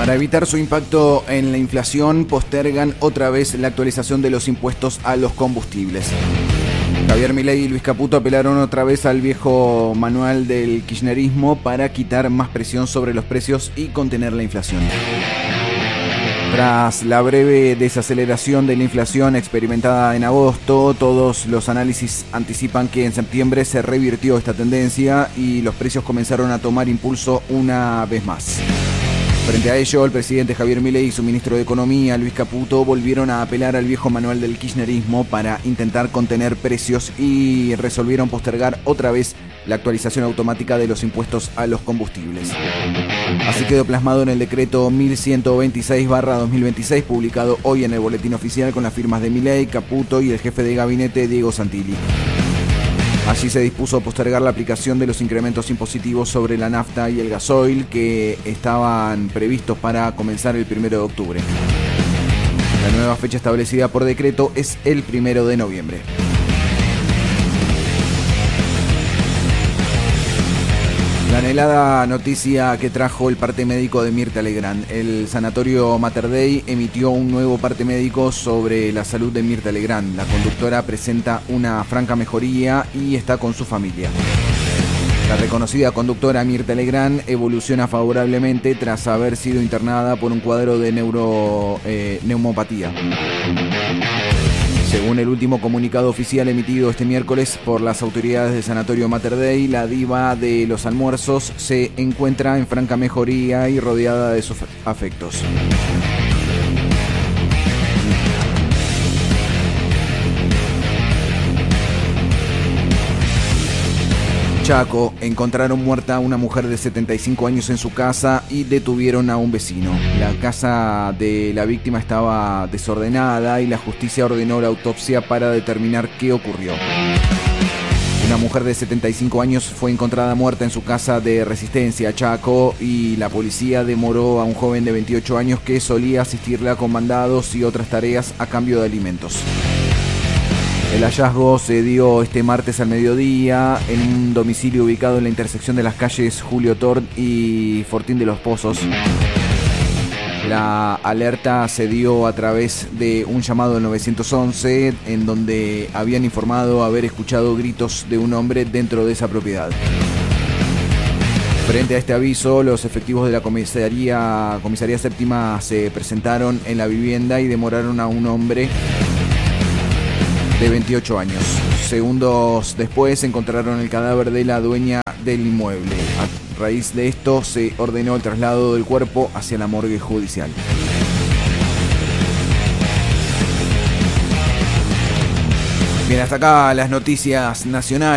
Para evitar su impacto en la inflación, postergan otra vez la actualización de los impuestos a los combustibles. Javier Milei y Luis Caputo apelaron otra vez al viejo manual del kirchnerismo para quitar más presión sobre los precios y contener la inflación. Tras la breve desaceleración de la inflación experimentada en agosto, todos los análisis anticipan que en septiembre se revirtió esta tendencia y los precios comenzaron a tomar impulso una vez más. Frente a ello, el presidente Javier Milei y su ministro de Economía, Luis Caputo, volvieron a apelar al viejo manual del kirchnerismo para intentar contener precios y resolvieron postergar otra vez la actualización automática de los impuestos a los combustibles. Así quedó plasmado en el decreto 1126/2026, publicado hoy en el Boletín Oficial con las firmas de Milei, Caputo y el jefe de gabinete, Diego Santilli. Allí se dispuso postergar la aplicación de los incrementos impositivos sobre la nafta y el gasoil que estaban previstos para comenzar el 1 de octubre. La nueva fecha establecida por decreto es el 1 de noviembre. La anhelada noticia que trajo el parte médico de Mirta Legrand. El sanatorio Mater Dei emitió un nuevo parte médico sobre la salud de Mirta Legrand. La conductora presenta una franca mejoría y está con su familia. La reconocida conductora Mirta Legrand evoluciona favorablemente tras haber sido internada por un cuadro de neumopatía. Según el último comunicado oficial emitido este miércoles por las autoridades del Sanatorio Mater Dei, la diva de los almuerzos se encuentra en franca mejoría y rodeada de sus afectos. Chaco, encontraron muerta a una mujer de 75 años en su casa y detuvieron a un vecino. La casa de la víctima estaba desordenada y la justicia ordenó la autopsia para determinar qué ocurrió. Una mujer de 75 años fue encontrada muerta en su casa de Resistencia, Chaco, y la policía demoró a un joven de 28 años que solía asistirla con mandados y otras tareas a cambio de alimentos. El hallazgo se dio este martes al mediodía en un domicilio ubicado en la intersección de las calles Julio Tort y Fortín de los Pozos. La alerta se dio a través de un llamado al 911 en donde habían informado haber escuchado gritos de un hombre dentro de esa propiedad. Frente a este aviso, los efectivos de la comisaría séptima se presentaron en la vivienda y demoraron a un hombre de 28 años. Segundos después encontraron el cadáver de la dueña del inmueble. A raíz de esto se ordenó el traslado del cuerpo hacia la morgue judicial. Bien, hasta acá las noticias nacionales.